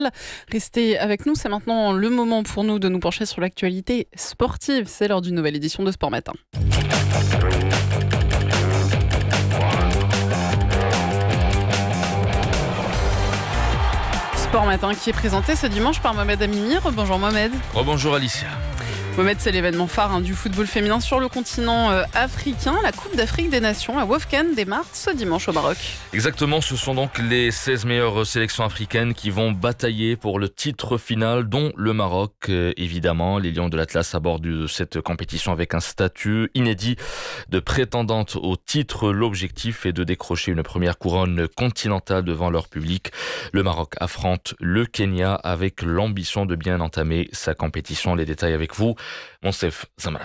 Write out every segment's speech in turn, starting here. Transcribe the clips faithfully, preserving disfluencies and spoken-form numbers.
Restez avec nous, c'est maintenant le moment pour nous de nous pencher sur l'actualité sportive. C'est l'heure d'une nouvelle édition de Sport Matin. Sport Matin qui est présenté ce dimanche par Mohamed Amimir. Bonjour Mohamed. Rebonjour Alicia. Mohamed, c'est l'événement phare hein, du football féminin sur le continent euh, africain. La Coupe d'Afrique des Nations à Wofkan démarre ce dimanche au Maroc. Exactement, ce sont donc les seize meilleures sélections africaines qui vont batailler pour le titre final, dont le Maroc, euh, évidemment. Les Lions de l'Atlas abordent cette compétition avec un statut inédit de prétendante au titre. L'objectif est de décrocher une première couronne continentale devant leur public. Le Maroc affronte le Kenya avec l'ambition de bien entamer sa compétition. Les détails avec vous. Monsef Zamarat.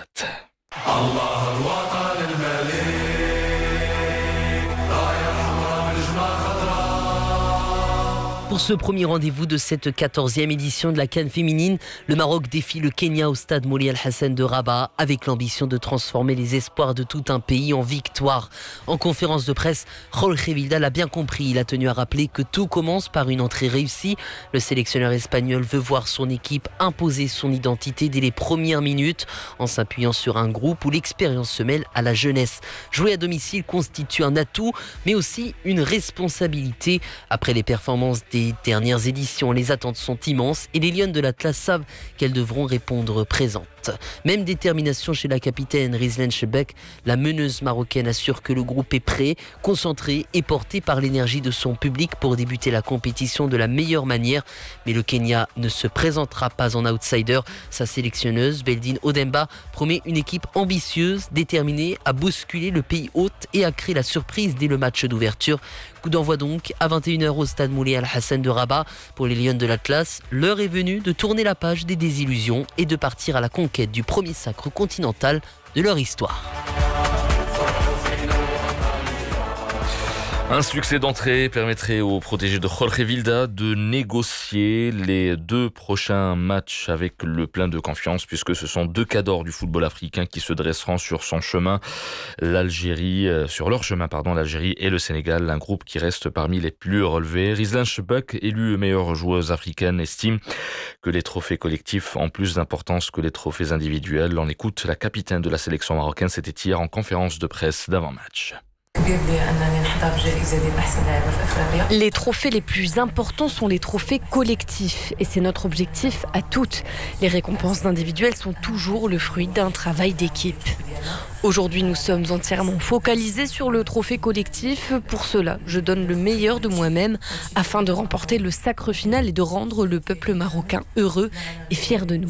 Pour ce premier rendez-vous de cette quatorzième édition de la CAN féminine, le Maroc défie le Kenya au stade Moulay Al-Hassan de Rabat avec l'ambition de transformer les espoirs de tout un pays en victoire. En conférence de presse, Jorge Vilda l'a bien compris. Il a tenu à rappeler que tout commence par une entrée réussie. Le sélectionneur espagnol veut voir son équipe imposer son identité dès les premières minutes en s'appuyant sur un groupe où l'expérience se mêle à la jeunesse. Jouer à domicile constitue un atout, mais aussi une responsabilité. Après les performances des dernières éditions, les attentes sont immenses et les Lions de l'Atlas savent qu'elles devront répondre présentes. Même détermination chez la capitaine Rizlan Chebek. La meneuse marocaine assure que le groupe est prêt, concentré et porté par l'énergie de son public pour débuter la compétition de la meilleure manière. Mais le Kenya ne se présentera pas en outsider. Sa sélectionneuse, Beldine Odemba, promet une équipe ambitieuse, déterminée à bousculer le pays hôte et à créer la surprise dès le match d'ouverture. Coup d'envoi donc à vingt et une heures au stade Moulay Al-Hassan de Rabat. Pour les Lions de l'Atlas, l'heure est venue de tourner la page des désillusions et de partir à la conquête du premier sacre continental de leur histoire. Un succès d'entrée permettrait aux protégés de Jorge Vilda de négocier les deux prochains matchs avec le plein de confiance, puisque ce sont deux cadors du football africain qui se dresseront sur son chemin, l'Algérie, euh, sur leur chemin, pardon, l'Algérie et le Sénégal, un groupe qui reste parmi les plus relevés. Rizlan Chebek, élue meilleure joueuse africaine, estime que les trophées collectifs ont plus d'importance que les trophées individuels. On écoute la capitaine de la sélection marocaine, c'était hier en conférence de presse d'avant-match. Les trophées les plus importants sont les trophées collectifs et c'est notre objectif à toutes. Les récompenses individuelles sont toujours le fruit d'un travail d'équipe. Aujourd'hui, nous sommes entièrement focalisés sur le trophée collectif. Pour cela, je donne le meilleur de moi-même afin de remporter le sacre final et de rendre le peuple marocain heureux et fier de nous.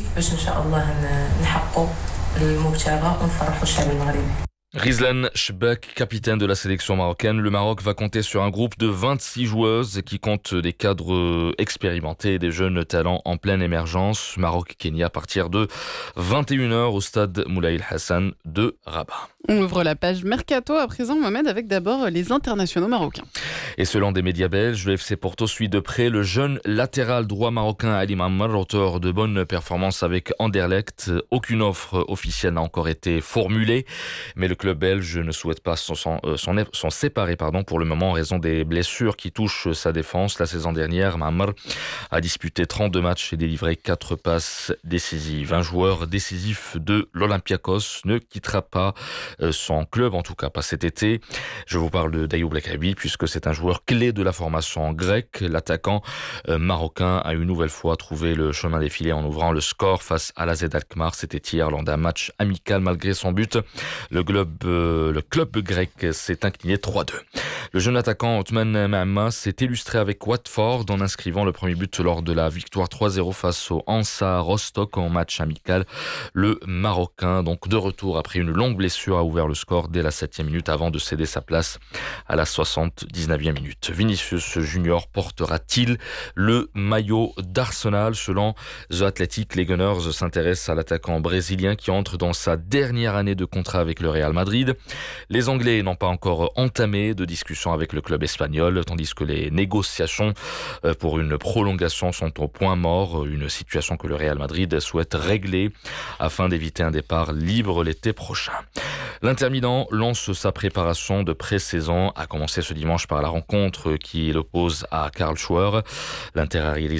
Rizlan Chebek, capitaine de la sélection marocaine. Le Maroc va compter sur un groupe de vingt-six joueuses qui comptent des cadres expérimentés et des jeunes talents en pleine émergence. Maroc-Kenya à partir de vingt et une heures au stade Moulay Hassan de Rabat. On ouvre la page Mercato à présent, Mohamed, avec d'abord les internationaux marocains. Et selon des médias belges, le F C Porto suit de près le jeune latéral droit marocain Ali Mammar, auteur de bonnes performances avec Anderlecht. Aucune offre officielle n'a encore été formulée, mais le club belge ne souhaite pas s'en, s'en, s'en, s'en séparer pardon, pour le moment en raison des blessures qui touchent sa défense. La saison dernière, Mammar a disputé trente-deux matchs et délivré quatre passes décisives. Un joueur décisif de l'Olympiakos ne quittera pas son club, en tout cas pas cet été. Je vous parle de Dayoub Lakabi puisque c'est un joueur clé de la formation grecque. L'attaquant marocain a une nouvelle fois trouvé le chemin des filets en ouvrant le score face à l'A Z Alkmaar. C'était hier lors d'un match amical malgré son but. Le club, euh, le club grec s'est incliné trois deux. Le jeune attaquant Othman Mahamma s'est illustré avec Watford en inscrivant le premier but lors de la victoire trois zéro face au Hansa Rostock en match amical. Le Marocain, donc de retour après une longue blessure, a ouvert le score dès la septième minute avant de céder sa place à la soixante-dix-neuvième minute. Vinicius Junior portera-t-il le maillot d'Arsenal? Selon The Athletic, les Gunners s'intéressent à l'attaquant brésilien qui entre dans sa dernière année de contrat avec le Real Madrid. Les Anglais n'ont pas encore entamé de discussion avec le club espagnol, tandis que les négociations pour une prolongation sont au point mort, une situation que le Real Madrid souhaite régler afin d'éviter un départ libre l'été prochain. L'Inter Milan lance sa préparation de pré-saison, a commencé ce dimanche par la rencontre qui l'oppose à Karlsruhe. L'Inter a